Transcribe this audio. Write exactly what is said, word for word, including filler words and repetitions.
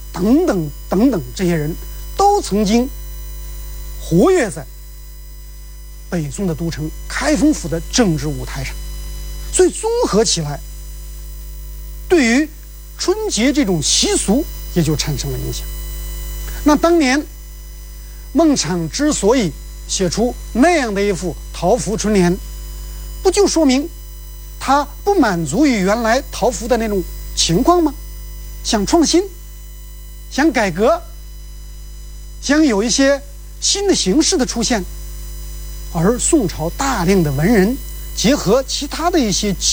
等等等等，这些人都曾经活跃在北宋的都城开封府的政治舞台上，所以综合起来，对于春节这种习俗也就产生了影响。那当年孟昶之所以写出那样的一幅桃符春联，不就说明他不满足于原来桃符的那种情况吗？想创新，想改革，想有一些新的形式的出现。而宋朝大量的文人结合其他的一些